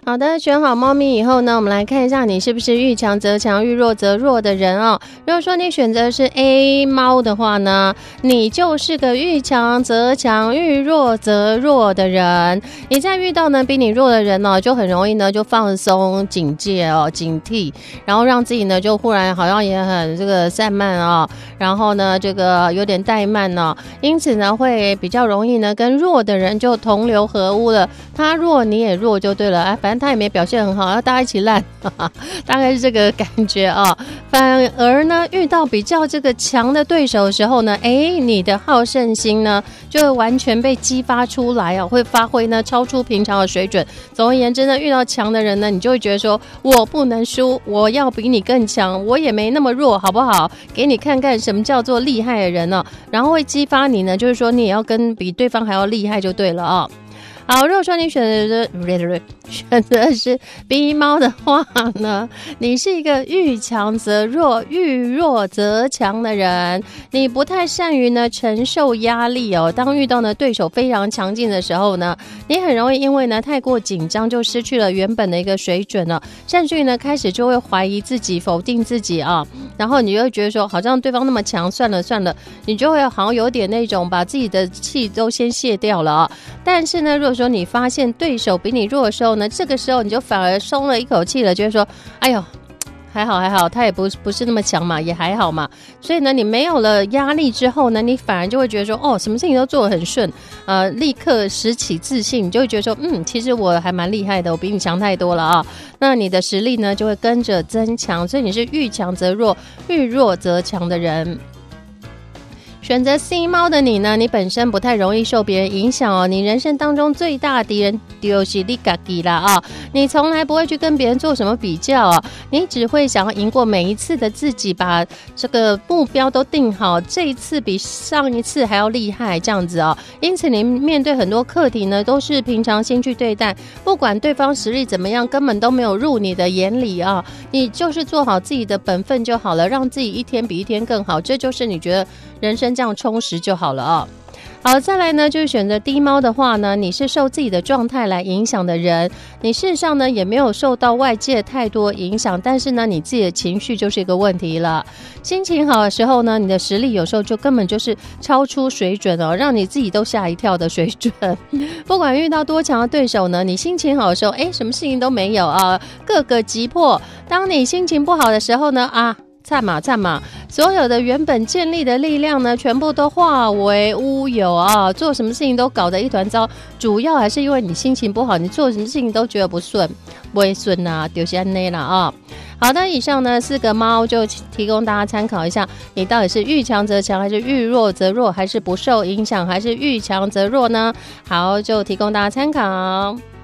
好的，选好猫咪以后呢，我们来看一下你是不是遇强则强，遇弱则弱的人哦。如果说你选择是 A 猫的话呢，你就是个遇强则强，遇弱则弱的人。你在遇到呢比你弱的人呢，就很容易呢就放松警戒哦，警惕，然后让自己呢就忽然好像也很这个散漫哦，然后呢这个有点怠慢哦，因此呢会比较容易呢跟弱的人就同流合污了。他弱你也弱就对了啊，反正他也没表现很好，要大家一起烂，大概是这个感觉啊。反而呢，遇到比较这个强的对手的时候呢，你的好胜心呢就会完全被激发出来啊，会发挥呢超出平常的水准。总而言之呢，遇到强的人呢，你就会觉得说我不能输，我要比你更强，我也没那么弱，好不好？给你看看什么叫做厉害的人呢，然后会激发你呢，就是说你也要跟比对方还要厉害就对了啊。好，如果说你选择是 B 猫的话呢，你是一个遇强则弱，遇弱则强的人。你不太善于呢承受压力哦。当遇到呢对手非常强劲的时候呢，你很容易因为呢太过紧张，就失去了原本的一个水准了，甚至于呢开始就会怀疑自己，否定自己啊。然后你就会觉得说，好像对方那么强，算了，你就会好像有点那种把自己的气都先泄掉了啊。但是呢，如果说你发现对手比你弱的时候呢，这个时候你就反而松了一口气了，觉得说哎呦还好，他也不是那么强嘛，也还好嘛。所以呢，你没有了压力之后呢，你反而就会觉得说什么事情都做得很顺，立刻拾起自信，你就会觉得说其实我还蛮厉害的，我比你强太多了啊。那你的实力呢就会跟着增强，所以你是遇强则弱，遇弱则强的人。选择 C 猫的你呢，你本身不太容易受别人影响哦。你人生当中最大的敌人就是你自己啦啊！你从来不会去跟别人做什么比较哦，你只会想要赢过每一次的自己，把这个目标都定好，这一次比上一次还要厉害这样子哦。因此你面对很多课题呢，都是平常心去对待，不管对方实力怎么样，根本都没有入你的眼里啊。你就是做好自己的本分就好了，让自己一天比一天更好，这就是你觉得人生这样充实就好了啊。好，再来呢，就是选择 D 猫的话呢，你是受自己的状态来影响的人，你事实上呢也没有受到外界太多影响，但是呢你自己的情绪就是一个问题了。心情好的时候呢，你的实力有时候就根本就是超出水准哦，让你自己都吓一跳的水准。不管遇到多强的对手呢，你心情好的时候什么事情都没有啊，各个击破。当你心情不好的时候呢灿马，所有的原本建立的力量呢，全部都化为乌有啊！做什么事情都搞得一团糟，主要还是因为你心情不好，你做什么事情都觉得不顺啊，就是这样啦啊！好的，以上呢4个猫就提供大家参考一下，你到底是遇强则强，还是遇弱则弱，还是不受影响，还是遇强则弱呢？好，就提供大家参考。